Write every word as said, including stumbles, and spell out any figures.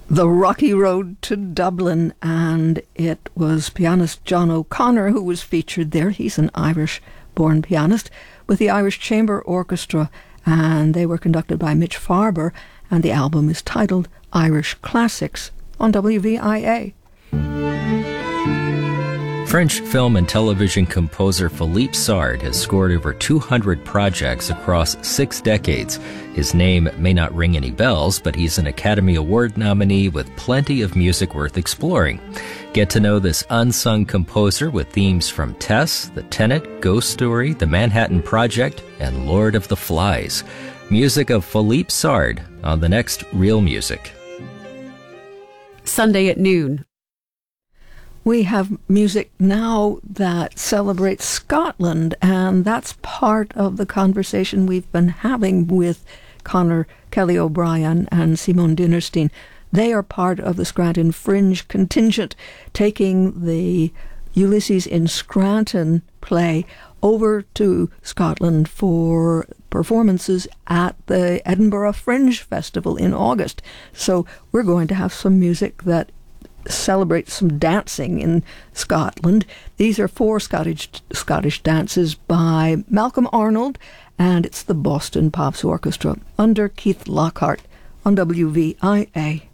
The Rocky Road to Dublin, and it was pianist John O'Connor who was featured there. He's an Irish-born pianist with the Irish Chamber Orchestra, and they were conducted by Mitch Farber, and the album is titled Irish Classics on W V I A. French film and television composer Philippe Sard has scored over two hundred projects across six decades. His name may not ring any bells, but he's an Academy Award nominee with plenty of music worth exploring. Get to know this unsung composer with themes from Tess, The Tenet, Ghost Story, The Manhattan Project, and Lord of the Flies. Music of Philippe Sard on the next Real Music. Sunday at noon. We have music now that celebrates Scotland, and that's part of the conversation we've been having with Conor Kelly O'Brien and Simone Dinnerstein. They are part of the Scranton Fringe contingent, taking the Ulysses in Scranton play over to Scotland for performances at the Edinburgh Fringe Festival in August. So we're going to have some music that celebrates some dancing in Scotland. These are four Scottish Scottish dances by Malcolm Arnold, and it's the Boston Pops Orchestra under Keith Lockhart on W V I A.